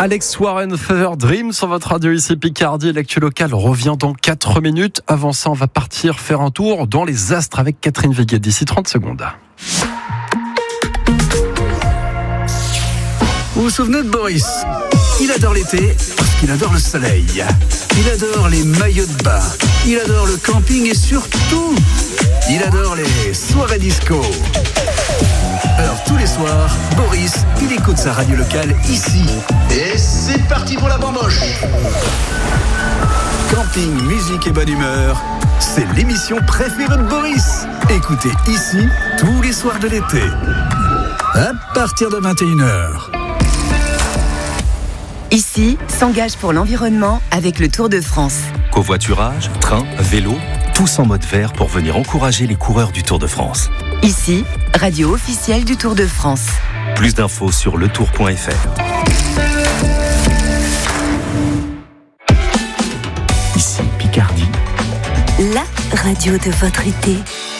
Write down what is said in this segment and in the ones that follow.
Alex Warren, Fever Dream sur votre radio ici Picardie. L'actu locale revient dans 4 minutes. Avant ça, on va partir faire un tour dans les astres avec Catherine Viguet d'ici 30 secondes. Vous vous souvenez de Boris ? Il adore l'été parce qu'il adore le soleil. Il adore les maillots de bain. Il adore le camping et surtout, il adore les soirées disco. Alors tous les soirs, Boris, il écoute sa radio locale ici. Et c'est parti pour la bamboche. Camping, musique et bonne humeur, c'est l'émission préférée de Boris. Écoutez ici tous les soirs de l'été. À partir de 21h. Ici, s'engage pour l'environnement avec le Tour de France. Covoiturage, train, vélo, tous en mode vert pour venir encourager les coureurs du Tour de France. Ici, radio officielle du Tour de France. Plus d'infos sur letour.fr. Ici Picardie. La radio de votre été.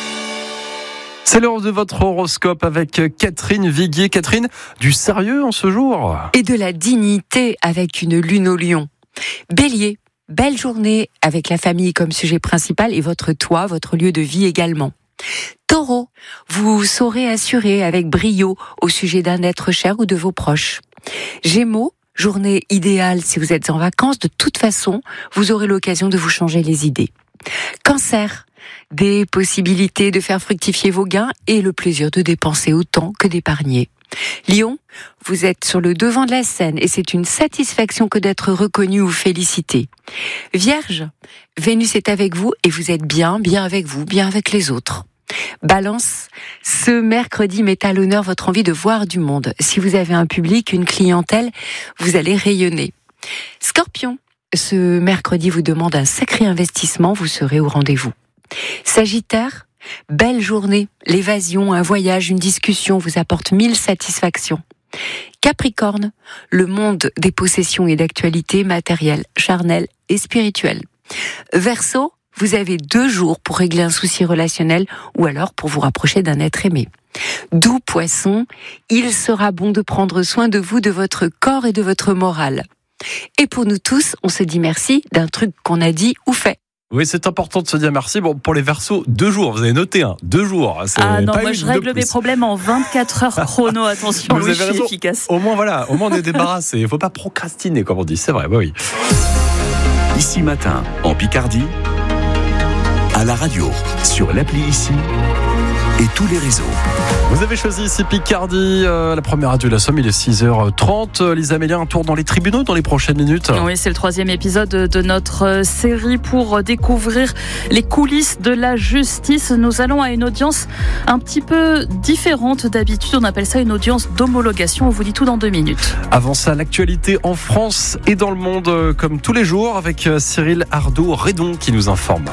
C'est l'heure de votre horoscope avec Catherine Viguier. Catherine, du sérieux en ce jour ? Et de la dignité avec une lune au lion. Bélier, belle journée avec la famille comme sujet principal et votre toit, votre lieu de vie également. Taureau, vous saurez assurer avec brio au sujet d'un être cher ou de vos proches. Gémeaux, journée idéale si vous êtes en vacances. De toute façon, vous aurez l'occasion de vous changer les idées. Cancer, des possibilités de faire fructifier vos gains et le plaisir de dépenser autant que d'épargner. Lion, vous êtes sur le devant de la scène et c'est une satisfaction que d'être reconnu ou félicité. Vierge, Vénus est avec vous et vous êtes bien avec vous, bien avec les autres. Balance, ce mercredi met à l'honneur votre envie de voir du monde. Si vous avez un public, une clientèle, vous allez rayonner. Scorpion, ce mercredi vous demande un sacré investissement, vous serez au rendez-vous. Sagittaire, belle journée, l'évasion, un voyage, une discussion vous apporte 1000 satisfactions. Capricorne, le monde des possessions et d'actualités matérielles, charnelles et spirituelles. Verseau, vous avez 2 jours pour régler un souci relationnel ou alors pour vous rapprocher d'un être aimé. Doux Poisson, il sera bon de prendre soin de vous, de votre corps et de votre morale. Et pour nous tous, on se dit merci d'un truc qu'on a dit ou fait. Oui, c'est important de se dire merci. Bon, pour les Verseaux, 2 jours. Vous avez noté, 2 jours. C'est non, pas moi je règle mes problèmes en 24 heures chrono. Attention, vous oui, avez je suis raison. efficace. Au moins, on est débarrassé. Il ne faut pas procrastiner, comme on dit. C'est vrai, bah oui. Ici Matin, en Picardie, à la radio, sur l'appli Ici et tous les réseaux. Vous avez choisi ici Picardie, la première radio de la Somme, il est 6h30. Lisa Mélien, un tour dans les tribunaux dans les prochaines minutes. Oui, c'est le 3e épisode de notre série pour découvrir les coulisses de la justice. Nous allons à une audience un petit peu différente d'habitude. On appelle ça une audience d'homologation. On vous dit tout dans 2 minutes. Avant ça, l'actualité en France et dans le monde, comme tous les jours, avec Cyril Ardo-Redon qui nous informe.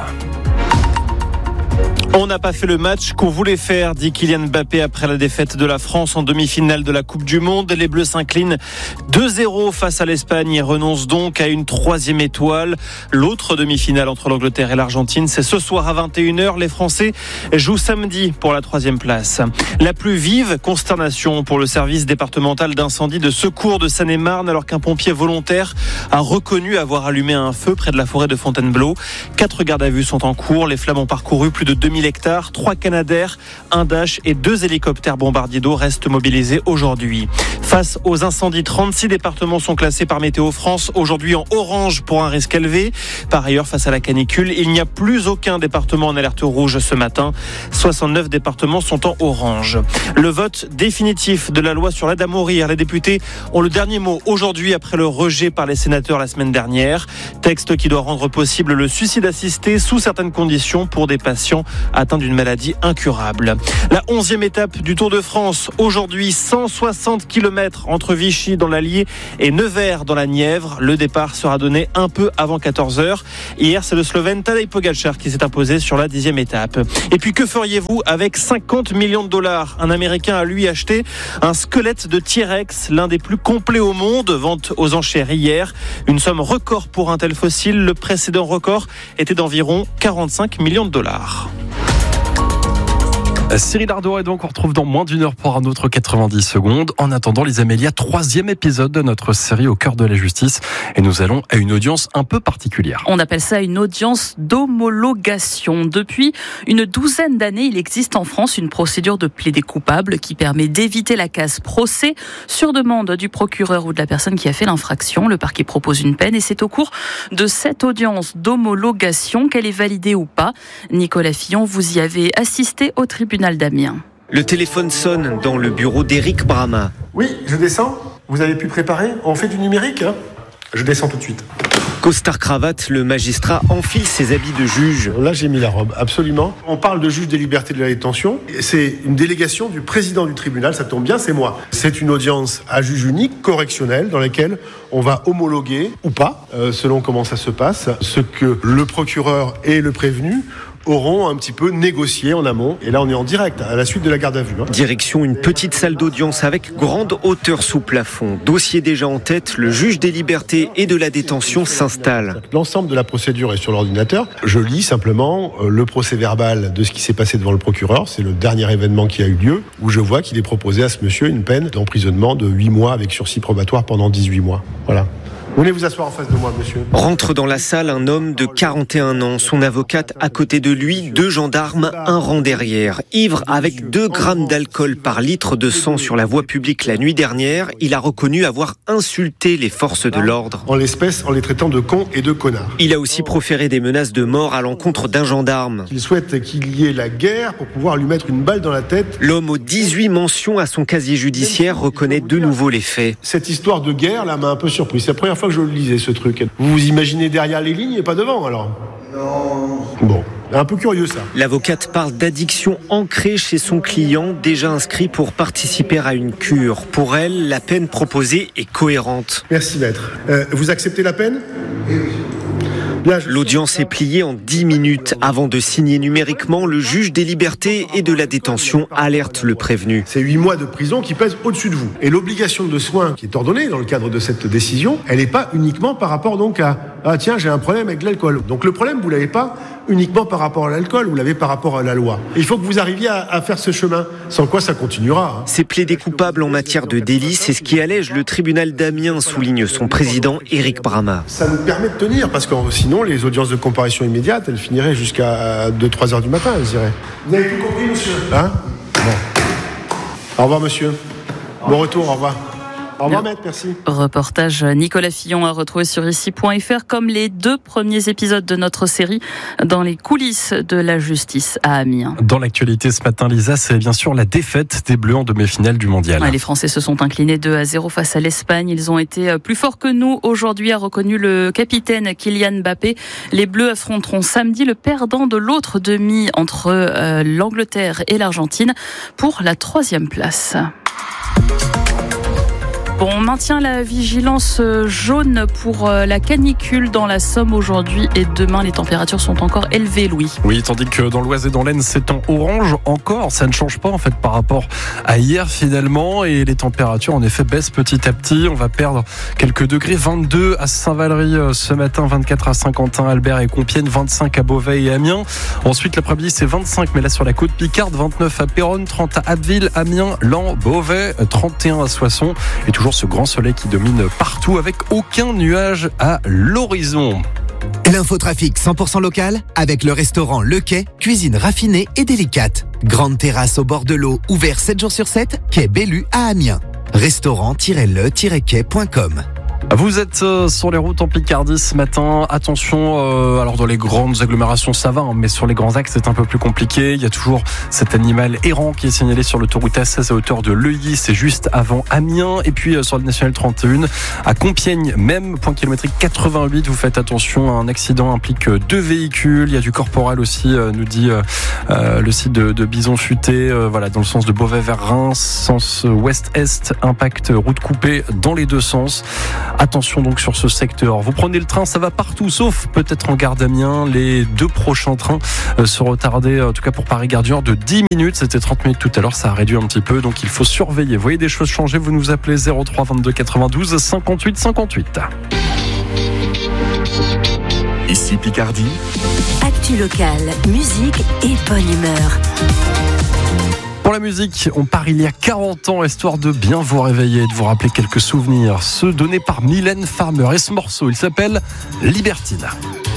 On n'a pas fait le match qu'on voulait faire, dit Kylian Mbappé après la défaite de la France en demi-finale de la Coupe du Monde. Les Bleus s'inclinent 2-0 face à l'Espagne et renoncent donc à une 3e étoile. L'autre demi-finale entre l'Angleterre et l'Argentine, c'est ce soir à 21h. Les Français jouent samedi pour la 3e place. La plus vive consternation pour le service départemental d'incendie de secours de Seine-et-Marne alors qu'un pompier volontaire a reconnu avoir allumé un feu près de la forêt de Fontainebleau. 4 gardes à vue sont en cours. Les flammes ont parcouru plus de 2000 hectares, 3 Canadair, un Dash et 2 hélicoptères bombardiers d'eau restent mobilisés aujourd'hui. Face aux incendies, 36 départements sont classés par Météo France aujourd'hui en orange pour un risque élevé. Par ailleurs, face à la canicule, il n'y a plus aucun département en alerte rouge ce matin. 69 départements sont en orange. Le vote définitif de la loi sur l'aide à mourir. Les députés ont le dernier mot aujourd'hui après le rejet par les sénateurs la semaine dernière. Texte qui doit rendre possible le suicide assisté sous certaines conditions pour des patients atteints d'une maladie incurable. La 11e étape du Tour de France. Aujourd'hui, 160 km entre Vichy dans l'Allier et Nevers dans la Nièvre. Le départ sera donné un peu avant 14h. Hier, c'est le Slovène Tadej Pogačar qui s'est imposé sur la 10e étape. Et puis, que feriez-vous avec 50 millions de dollars ? Un Américain a lui acheté un squelette de T-Rex, l'un des plus complets au monde. Vente aux enchères hier. Une somme record pour un tel fossile. Le précédent record était d'environ 45 millions de dollars. Cyril Ardouret, donc, on retrouve dans moins d'une heure pour un autre 90 secondes. En attendant, les Amélias, 3e épisode de notre série Au cœur de la justice. Et nous allons à une audience un peu particulière. On appelle ça une audience d'homologation. Depuis une douzaine d'années, il existe en France une procédure de plaider coupable qui permet d'éviter la case procès sur demande du procureur ou de la personne qui a fait l'infraction. Le parquet propose une peine et c'est au cours de cette audience d'homologation qu'elle est validée ou pas. Nicolas Fillon, vous y avez assisté au tribunal d'Amiens. Le téléphone sonne dans le bureau d'Éric Brama. Oui, je descends. Vous avez pu préparer ? On fait du numérique, hein ? Je descends tout de suite. Costard-cravate, le magistrat enfile ses habits de juge. Là, j'ai mis la robe, absolument. On parle de juge des libertés de la détention. C'est une délégation du président du tribunal, ça tombe bien, c'est moi. C'est une audience à juge unique, correctionnelle, dans laquelle on va homologuer, ou pas, selon comment ça se passe, ce que le procureur et le prévenu auront un petit peu négocié en amont. Et là, on est en direct, à la suite de la garde à vue. Direction une petite salle d'audience avec grande hauteur sous plafond. Dossier déjà en tête, le juge des libertés et de la détention s'installe. L'ensemble de la procédure est sur l'ordinateur. Je lis simplement le procès-verbal de ce qui s'est passé devant le procureur. C'est le dernier événement qui a eu lieu, où je vois qu'il est proposé à ce monsieur une peine d'emprisonnement de 8 mois avec sursis probatoire pendant 18 mois. Voilà. Venez vous asseoir en face de moi, monsieur. Rentre dans la salle un homme de 41 ans, son avocate à côté de lui, 2 gendarmes, un rang derrière. Ivre avec 2 grammes d'alcool par litre de sang sur la voie publique la nuit dernière, il a reconnu avoir insulté les forces de l'ordre. En l'espèce, en les traitant de cons et de connards. Il a aussi proféré des menaces de mort à l'encontre d'un gendarme. Il souhaite qu'il y ait la guerre pour pouvoir lui mettre une balle dans la tête. L'homme aux 18 mentions à son casier judiciaire reconnaît de nouveau les faits. Cette histoire de guerre, là, m'a un peu surpris. C'est la première fois que je le lisais, ce truc. Vous vous imaginez derrière les lignes et pas devant, alors ? Non. Bon, un peu curieux, ça. L'avocate parle d'addiction ancrée chez son client, déjà inscrit pour participer à une cure. Pour elle, la peine proposée est cohérente. Merci, maître. Vous acceptez la peine ? Oui. L'audience est pliée en 10 minutes. Avant de signer numériquement, le juge des libertés et de la détention alerte le prévenu. C'est 8 mois de prison qui pèsent au-dessus de vous. Et l'obligation de soins qui est ordonnée dans le cadre de cette décision, elle n'est pas uniquement par rapport donc à « Ah tiens, j'ai un problème avec l'alcool ». Donc le problème, vous ne l'avez pas uniquement par rapport à l'alcool, vous l'avez par rapport à la loi. Il faut que vous arriviez à faire ce chemin, sans quoi ça continuera. C'est plaider coupable en matière de délit, c'est ce qui allège le tribunal d'Amiens, souligne son président Éric Brama. Ça nous permet de tenir, parce que sinon les audiences de comparution immédiate, elles finiraient jusqu'à 2-3 heures du matin, elles iraient. Vous avez tout compris, monsieur ? Hein ? Bon. Au revoir, monsieur. Bon retour, au revoir. Au revoir, maître, merci. Reportage Nicolas Fillon à retrouver sur ici.fr, comme les 2 premiers épisodes de notre série dans les coulisses de la justice à Amiens. Dans l'actualité ce matin, Lisa, c'est bien sûr la défaite des Bleus en demi-finale du mondial. Les Français se sont inclinés 2-0 face à l'Espagne. Ils ont été plus forts que nous aujourd'hui, a reconnu le capitaine Kylian Mbappé. Les Bleus affronteront samedi le perdant de l'autre demi entre l'Angleterre et l'Argentine pour la 3e place. Bon, on maintient la vigilance jaune pour la canicule dans la Somme aujourd'hui et demain. Les températures sont encore élevées, Louis. Oui, tandis que dans l'Oise et dans l'Aisne, c'est en orange encore. Ça ne change pas en fait par rapport à hier finalement. Et les températures en effet baissent petit à petit. On va perdre quelques degrés. 22 à Saint-Valery ce matin, 24 à Saint-Quentin, Albert et Compiègne, 25 à Beauvais et Amiens. Ensuite, l'après-midi, c'est 25, mais là sur la côte Picarde, 29 à Péronne, 30 à Abbeville, Amiens, Laon, Beauvais, 31 à Soissons. Et toujours ce grand soleil qui domine partout avec aucun nuage à l'horizon. L'infotrafic 100% local avec le restaurant Le Quai, cuisine raffinée et délicate. Grande terrasse au bord de l'eau, ouvert 7 jours sur 7, quai Bellu à Amiens. Restaurant-le-quai.com. Vous êtes sur les routes en Picardie ce matin. Attention, alors dans les grandes agglomérations ça va, mais sur les grands axes c'est un peu plus compliqué. Il y a toujours cet animal errant qui est signalé sur l'autoroute A16 à hauteur de Leuilly, c'est juste avant Amiens. Et puis sur le national 31 à Compiègne, même point kilométrique 88. Vous faites attention, un accident implique 2 véhicules. Il y a du corporal aussi, nous dit le site de Bison Futé. Voilà, dans le sens de Beauvais vers Reims, sens ouest-est, impact route coupée dans les 2 sens. Attention donc sur ce secteur. Vous prenez le train, ça va partout, sauf peut-être en gare d'Amiens. Les 2 prochains trains se retarder, en tout cas pour Paris-Gare du Nord, de 10 minutes. C'était 30 minutes tout à l'heure, ça a réduit un petit peu, donc il faut surveiller. Vous voyez des choses changer, vous nous appelez 03 22 92 58 58. Ici Picardie. Actu locale, musique et bonne humeur. Pour la musique, on part il y a 40 ans, histoire de bien vous réveiller, de vous rappeler quelques souvenirs, ceux donnés par Mylène Farmer. Et ce morceau, il s'appelle Libertine.